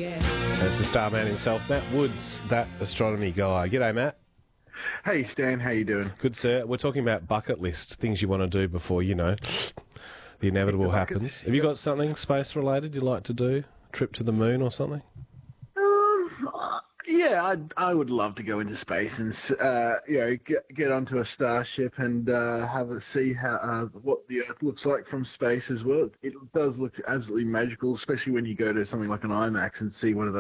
That's the star man himself, Matt Woods, that astronomy guy. G'day, Matt. Hey, Stan, how you doing? Good, sir. We're talking about bucket list, things you want to do before, the inevitable happens. Have you got something space-related you'd like to do? Trip to the moon or something? Yeah, I would love to go into space and get onto a starship and see how what the Earth looks like from space as well. It does look absolutely magical, especially when you go to something like an IMAX and see one of